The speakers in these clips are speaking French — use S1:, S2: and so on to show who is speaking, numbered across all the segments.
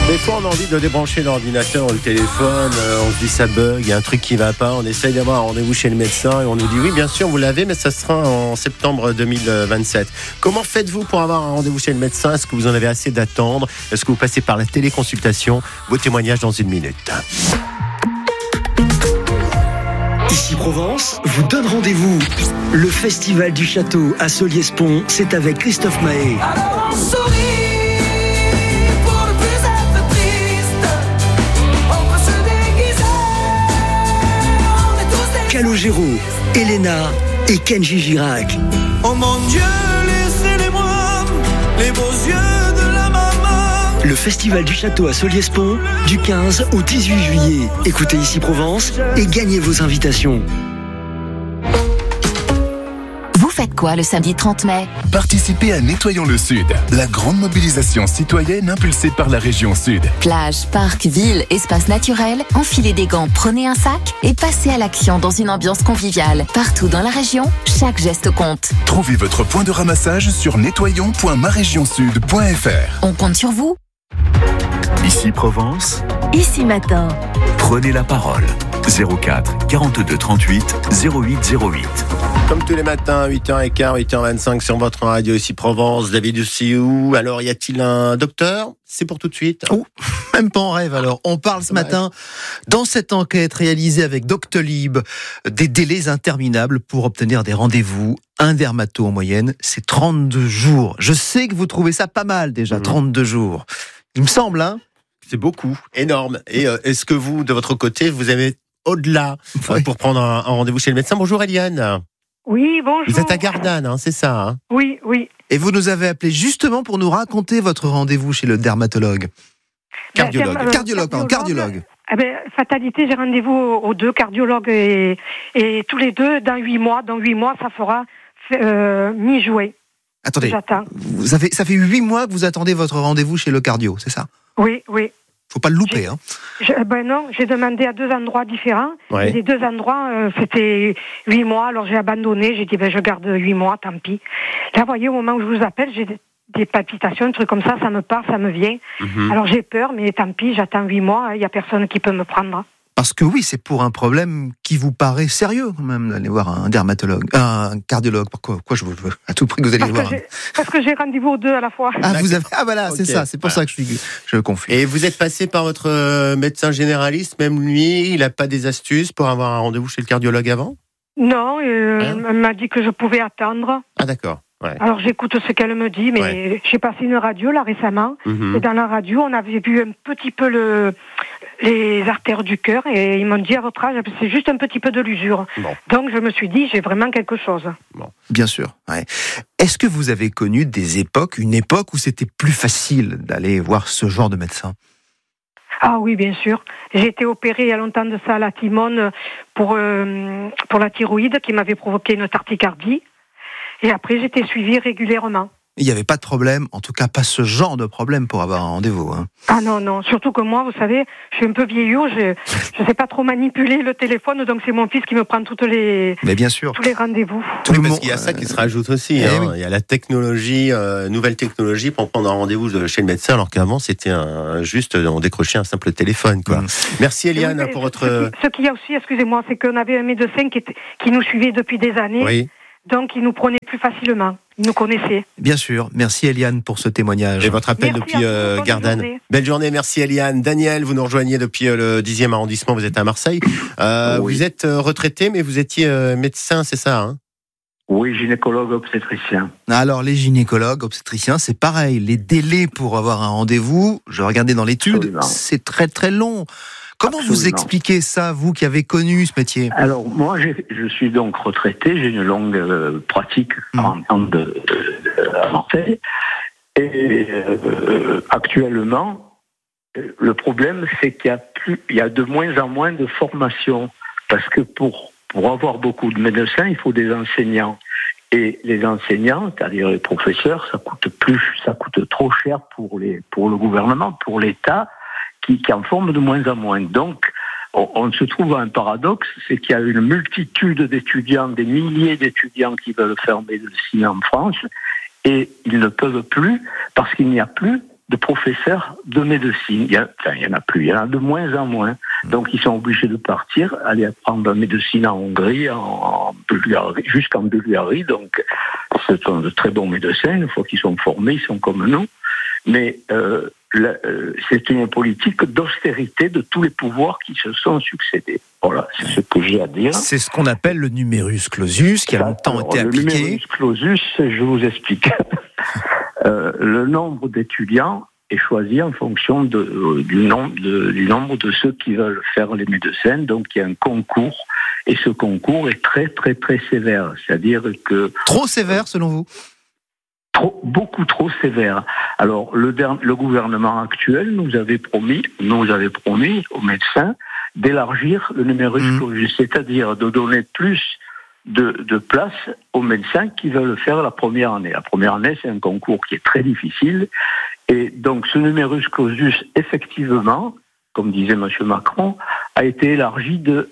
S1: Des fois, on a envie de débrancher l'ordinateur ou le téléphone, on se dit ça bug, il y a un truc qui va pas, on essaye d'avoir un rendez-vous chez le médecin et on nous dit oui, bien sûr, vous l'avez, mais ça sera en septembre 2027. Comment faites-vous pour avoir un rendez-vous chez le médecin ? Est-ce que vous en avez assez d'attendre ? Est-ce que vous passez par la téléconsultation ? Vos témoignages dans une minute.
S2: Ici Provence vous donne rendez-vous. Le Festival du Château à Solliès-Pont, c'est avec Christophe Mahé.
S3: Alors on sourit pour ne plus être triste. On peut se déguiser. On est tous des
S2: Calogero, Elena et Kenji Girac.
S3: Oh mon Dieu, laissez-les-moi, les beaux yeux de la maman.
S2: Le Festival du Château à Solliès-Pont, du 15 au 18 juillet. Écoutez Ici Provence et gagnez vos invitations.
S4: Vous faites quoi le samedi 30 mai ?
S5: Participez à Nettoyons le Sud, la grande mobilisation citoyenne impulsée par la région Sud.
S4: Plage, parc, ville, espace naturel, enfilez des gants, prenez un sac et passez à l'action dans une ambiance conviviale. Partout dans la région, chaque geste compte.
S5: Trouvez votre point de ramassage sur nettoyons.maregionsud.fr.
S4: On compte sur vous.
S6: Ici Provence,
S4: Ici matin.
S6: prenez la parole. 04 42 38 08 08.
S1: Comme tous les matins, 8h15, 8h25 sur votre radio ici Provence, David Ossiou. Alors, y a-t-il un docteur ? C'est pour tout de suite.
S7: Oh, même pas en rêve alors. On parle ce matin, dans cette enquête réalisée avec Doctolib, des délais interminables pour obtenir des rendez-vous. Un dermato en moyenne, c'est 32 jours. Je sais que vous trouvez ça pas mal déjà, 32 jours. Il me semble, hein ?
S1: C'est beaucoup, énorme. Et est-ce que vous, de votre côté, vous avez au-delà pour prendre un rendez-vous chez le médecin ? Bonjour Eliane.
S8: Oui, bonjour.
S1: Vous êtes à Gardanne, hein, c'est ça, hein ?
S8: Oui, oui.
S7: Et vous nous avez appelé justement pour nous raconter votre rendez-vous chez le dermatologue. Cardiologue.
S8: Eh ben, fatalité, j'ai rendez-vous aux deux cardiologues et tous les deux dans 8 mois. Dans 8 mois, ça fera mi-juillet.
S7: Attendez,
S8: J'attends.
S7: ça fait 8 mois que vous attendez votre rendez-vous chez le cardio, c'est ça ?
S8: Oui, oui.
S7: Faut pas le louper, hein.
S8: Non, j'ai demandé à 2 endroits différents.
S1: Ouais.
S8: Et les 2 endroits, c'était 8 mois. Alors j'ai abandonné. J'ai dit, je garde 8 mois, tant pis. Là, vous voyez, au moment où je vous appelle, j'ai des palpitations, un truc comme ça me part, ça me vient. Alors j'ai peur, mais tant pis, j'attends 8 mois. Il n'y a personne qui peut me prendre.
S7: Parce que oui, c'est pour un problème qui vous paraît sérieux quand même d'aller voir un dermatologue, un cardiologue. Pourquoi je veux à tout prix que vous allez voir.
S8: Parce que j'ai rendez-vous aux 2 à la fois.
S7: Voilà, c'est ça. C'est pour ça que je confus.
S1: Et vous êtes passé par votre médecin généraliste, même lui, il n'a pas des astuces pour avoir un rendez-vous chez le cardiologue avant ?
S8: Non, elle m'a dit que je pouvais attendre.
S1: Ah d'accord. Ouais.
S8: Alors j'écoute ce qu'elle me dit, mais j'ai passé une radio là récemment, et dans la radio on avait vu un petit peu les artères du cœur, et ils m'ont dit à votre âge c'est juste un petit peu de l'usure. Bon. Donc je me suis dit j'ai vraiment quelque chose.
S7: Bon. Bien sûr. Ouais. Est-ce que vous avez connu une époque où c'était plus facile d'aller voir ce genre de médecin ?
S8: Ah oui, bien sûr. J'ai été opérée il y a longtemps de ça à la Timone pour la thyroïde qui m'avait provoqué une tachycardie. Et après, j'étais suivie régulièrement.
S7: Il n'y avait pas de problème, en tout cas pas ce genre de problème pour avoir un rendez-vous. Hein.
S8: Ah non, surtout que moi, vous savez, je suis un peu vieillot, je sais pas trop manipuler le téléphone, donc c'est mon fils qui me prend
S7: Mais bien sûr.
S8: tous les rendez-vous.
S1: Parce qu'il y a ça qui se rajoute aussi. Hein. Oui. Il y a la technologie, nouvelle technologie pour prendre un rendez-vous chez le médecin, alors qu'avant, c'était juste, on décrochait un simple téléphone. Quoi. Merci Eliane pour votre...
S8: Ce qu'il y a aussi, excusez-moi, c'est qu'on avait un médecin qui nous suivait depuis des années.
S1: Oui.
S8: Donc, il nous prenait plus facilement. Il nous connaissait.
S7: Bien sûr. Merci Eliane pour ce témoignage.
S1: Et votre appel depuis Gardanne. Belle journée. Merci Eliane. Daniel, vous nous rejoignez depuis le 10e arrondissement. Vous êtes à Marseille. Oui. Vous êtes retraité, mais vous étiez médecin, c'est ça, hein ?
S9: Oui, gynécologue obstétricien.
S7: Alors, les gynécologues obstétriciens, c'est pareil. Les délais pour avoir un rendez-vous, je regardais dans l'étude, c'est très très long. Comment vous expliquez ça, vous qui avez connu ce métier ?
S9: Alors, moi, je suis donc retraité, j'ai une longue pratique en à Marseille. Et actuellement, le problème, c'est qu'il y a de moins en moins de formation. Parce que pour avoir beaucoup de médecins, il faut des enseignants. Et les enseignants, c'est-à-dire les professeurs, ça coûte trop cher pour le gouvernement, pour l'État, qui en forme de moins en moins. Donc, on se trouve à un paradoxe, c'est qu'il y a une multitude d'étudiants, des milliers d'étudiants qui veulent faire médecine en France, et ils ne peuvent plus, parce qu'il n'y a plus de professeurs de médecine. Il y en a plus, il y en a de moins en moins. Donc ils sont obligés de partir, aller apprendre la médecine en Hongrie, en Bulgarie, jusqu'en Bulgarie. Donc ce sont de très bons médecins, une fois qu'ils sont formés, ils sont comme nous. Mais c'est une politique d'austérité de tous les pouvoirs qui se sont succédés. Voilà, c'est ce que j'ai à dire.
S7: C'est ce qu'on appelle le numerus clausus, qui a longtemps été appliqué.
S9: Le numerus clausus, je vous explique. Le nombre d'étudiants est choisi en fonction du nombre de ceux qui veulent faire les médecins. Donc il y a un concours, et ce concours est très très très sévère. C'est-à-dire que...
S7: Trop sévère selon vous ?
S9: Beaucoup trop sévère. Alors, le gouvernement actuel nous avait promis aux médecins d'élargir le numerus clausus, c'est-à-dire de donner plus de place aux médecins qui veulent faire la première année. La première année, c'est un concours qui est très difficile. Et donc, ce numerus clausus, effectivement, comme disait M. Macron, a été élargi de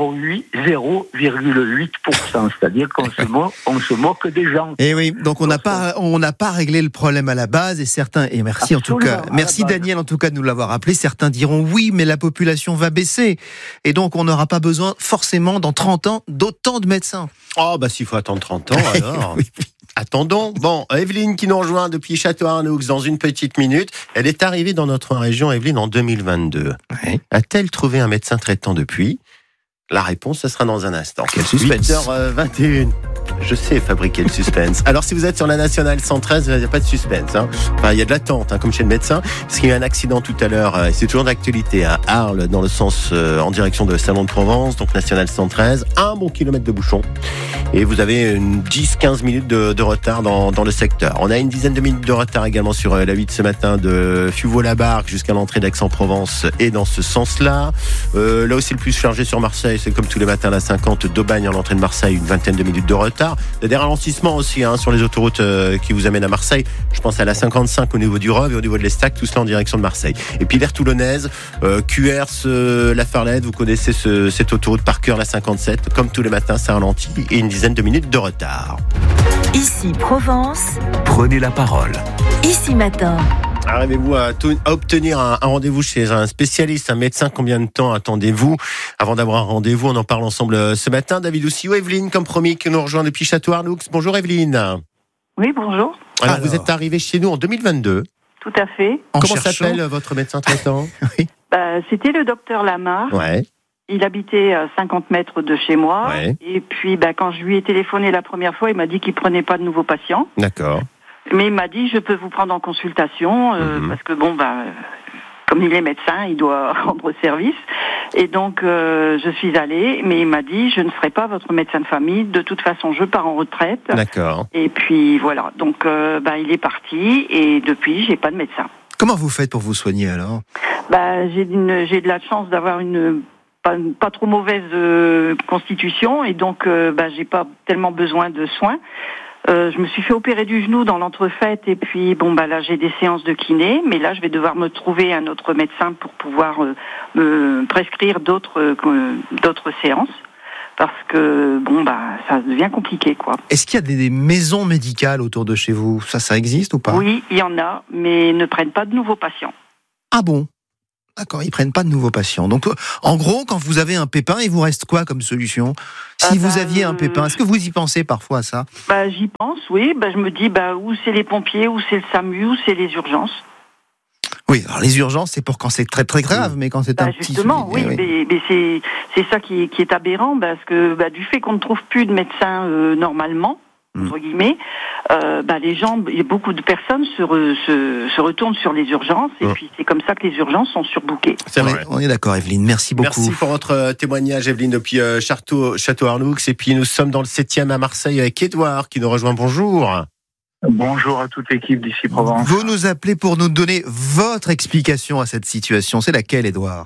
S9: 0,8%, c'est-à-dire qu'on se moque des gens.
S7: Et oui, donc on n'a pas réglé le problème à la base, et certains, et merci
S9: Absolument,
S7: en tout cas, merci Daniel en tout cas de nous l'avoir rappelé, certains diront oui, mais la population va baisser, et donc on n'aura pas besoin forcément dans 30 ans d'autant de médecins.
S1: Oh, bah s'il faut attendre 30 ans, alors...
S7: Oui.
S1: Attendons. Bon, Evelyne qui nous rejoint depuis Château-Arnoux dans une petite minute. Elle est arrivée dans notre région, Evelyne, en 2022.
S7: Oui.
S1: A-t-elle trouvé un médecin traitant depuis ? La réponse, ce sera dans un instant.
S7: Quel suspense.
S1: 8h21. Je sais fabriquer le suspense. Alors, si vous êtes sur la Nationale 113, il n'y a pas de suspense. Enfin, il y a de l'attente, comme chez le médecin. Parce qu'il y a eu un accident tout à l'heure, et c'est toujours d'actualité, à Arles, dans le sens en direction de Salon de Provence, donc Nationale 113. 1 bon kilomètre de bouchon. Et vous avez une 10-15 minutes de retard dans le secteur. On a une dizaine de minutes de retard également sur la 8 ce matin de Fuveau-la-Barque jusqu'à l'entrée d'Aix-en-Provence et dans ce sens-là. Là aussi, le plus chargé sur Marseille, c'est comme tous les matins la 50 d'Aubagne à l'entrée de Marseille, une vingtaine de minutes de retard. Il y a des ralentissements aussi sur les autoroutes qui vous amènent à Marseille. Je pense à la 55 au niveau du Rove et au niveau de l'Estac, tout cela en direction de Marseille. Et puis l'aire toulonnaise, Cuers, La Farlette, vous connaissez cette autoroute par cœur, la 57. Comme tous les matins, ça ralentit et une dizaine de minutes de retard.
S4: Ici Provence,
S6: Prenez la parole.
S4: ici matin.
S1: Arrivez-vous à obtenir un rendez-vous chez un spécialiste, un médecin? Combien de temps attendez-vous avant d'avoir un rendez-vous? On en parle ensemble ce matin. David Oussio, Evelyne, comme promis, qui nous rejoint depuis Château-Arnoux. Bonjour Evelyne.
S10: Oui, bonjour.
S1: Alors, vous êtes arrivée chez nous en 2022.
S10: Tout à fait.
S1: Comment s'appelle votre médecin traitant?
S7: Oui.
S10: C'était le docteur Lamar.
S1: Ouais.
S10: Il habitait à 50 mètres de chez moi.
S1: Ouais.
S10: Et puis, quand je lui ai téléphoné la première fois, il m'a dit qu'il prenait pas de nouveaux patients.
S1: D'accord.
S10: Mais il m'a dit, je peux vous prendre en consultation, parce que comme il est médecin, il doit rendre service. Et donc, je suis allée, mais il m'a dit, je ne serai pas votre médecin de famille. De toute façon, je pars en retraite.
S1: D'accord.
S10: Et puis, voilà. Donc, il est parti, et depuis, j'ai pas de médecin.
S7: Comment vous faites pour vous soigner alors?
S10: J'ai de la chance d'avoir une pas trop mauvaise constitution, et donc, j'ai pas tellement besoin de soins. Je me suis fait opérer du genou dans l'entrefaite, et puis là j'ai des séances de kiné, mais là je vais devoir me trouver un autre médecin pour pouvoir me prescrire d'autres séances, parce que ça devient compliqué, quoi.
S7: Est-ce qu'il y a des maisons médicales autour de chez vous? Ça existe ou pas?
S10: Oui, il y en a, mais ne prennent pas de nouveaux patients.
S7: Ah bon? D'accord, ils prennent pas de nouveaux patients. Donc, en gros, quand vous avez un pépin, il vous reste quoi comme solution? Si vous aviez un pépin, est-ce que vous y pensez parfois à ça?
S10: J'y pense, oui. Je me dis, où c'est les pompiers, où c'est le SAMU, où c'est les urgences.
S7: Oui, alors les urgences, c'est pour quand c'est très très grave, mais quand c'est un petit...
S10: Justement, oui, mais c'est ça qui est aberrant, parce que du fait qu'on ne trouve plus de médecins normalement, entre guillemets, les gens, beaucoup de personnes se retournent sur les urgences, et puis c'est comme ça que les urgences sont surbookées.
S1: C'est vrai.
S7: On est d'accord, Evelyne, merci beaucoup.
S1: Merci pour votre témoignage, Evelyne, depuis Château-Arnoux. Et puis nous sommes dans le 7e à Marseille avec Édouard qui nous rejoint. Bonjour.
S11: Bonjour à toute l'équipe d'ici Provence.
S7: Vous nous appelez pour nous donner votre explication à cette situation. C'est laquelle, Édouard?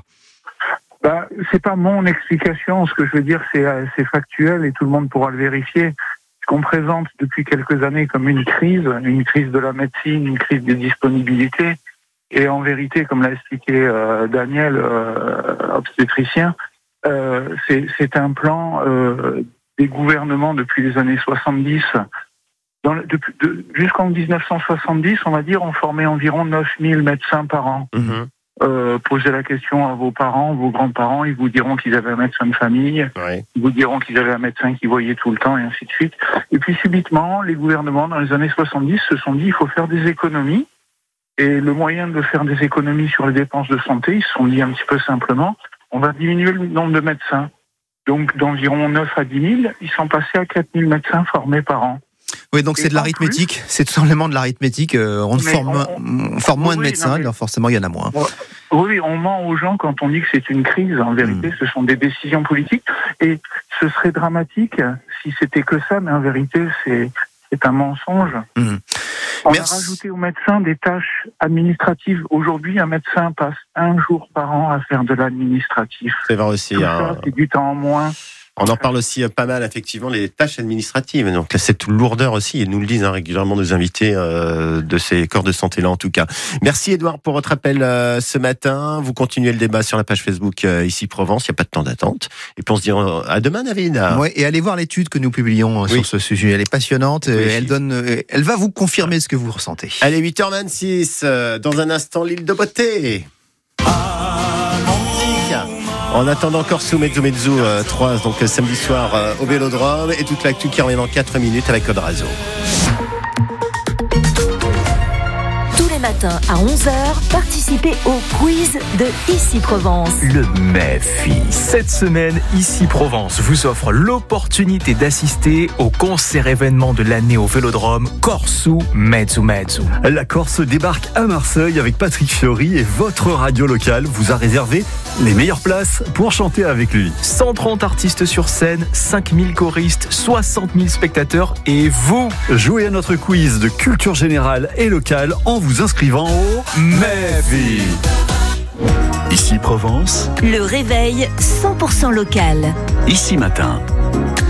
S11: C'est pas mon explication. Ce que je veux dire, c'est factuel et tout le monde pourra le vérifier. Ce qu'on présente depuis quelques années comme une crise de la médecine, une crise des disponibilités. Et en vérité, comme l'a expliqué Daniel, obstétricien, c'est un plan des gouvernements depuis les années 70 Jusqu'en 1970, on va dire, on formait environ 9000 médecins par an. Posez la question à vos parents, vos grands-parents, ils vous diront qu'ils avaient un médecin de famille, ils vous diront qu'ils avaient un médecin qui voyait tout le temps, et ainsi de suite. Et puis subitement, les gouvernements, dans les années 70, se sont dit il faut faire des économies. Et le moyen de faire des économies sur les dépenses de santé, ils se sont dit un petit peu simplement, on va diminuer le nombre de médecins. Donc d'environ 9 à 10 000, ils sont passés à 4 000 médecins formés par an.
S7: Oui, donc c'est de l'arithmétique, c'est tout simplement de l'arithmétique. On forme moins de médecins, alors forcément il y en a moins.
S11: Oui, on ment aux gens quand on dit que c'est une crise. En vérité, ce sont des décisions politiques. Et ce serait dramatique si c'était que ça, mais en vérité, c'est un mensonge. On a rajouté aux médecins des tâches administratives. Aujourd'hui, un médecin passe 1 jour par an à faire de l'administratif.
S1: C'est vrai aussi.
S11: Tout ça, c'est du temps en moins.
S1: On en parle aussi pas mal, effectivement, les tâches administratives. Donc, cette lourdeur aussi, ils nous le disent régulièrement nos invités de ces corps de santé-là, en tout cas. Merci, Édouard, pour votre appel ce matin. Vous continuez le débat sur la page Facebook Ici Provence. Il n'y a pas de temps d'attente. Et puis, on se dit à demain, David.
S7: Oui, et allez voir l'étude que nous publions sur ce sujet. Elle est passionnante. Elle va vous confirmer ce que vous ressentez.
S1: Allez, 8h26. Dans un instant, l'île de beauté. En attendant encore sous Mezzo 3, donc samedi soir au Vélodrome, et toute l'actu qui revient dans 4 minutes avec Code Razo.
S4: Tous les matins à 11h, participez au quiz de Ici Provence.
S6: Le MEFI. Cette semaine, Ici Provence vous offre l'opportunité d'assister au concert événement de l'année au Vélodrome Corso Mezzo.
S12: La Corse débarque à Marseille avec Patrick Fiori et votre radio locale vous a réservé les meilleures places pour chanter avec lui.
S6: 130 artistes sur scène, 5000 choristes, 60 000 spectateurs et vous.
S12: Jouez à notre quiz de culture générale et locale en vous inscrivant au MEFI.
S5: Ici Provence,
S4: Le réveil 100% local.
S6: Ici matin.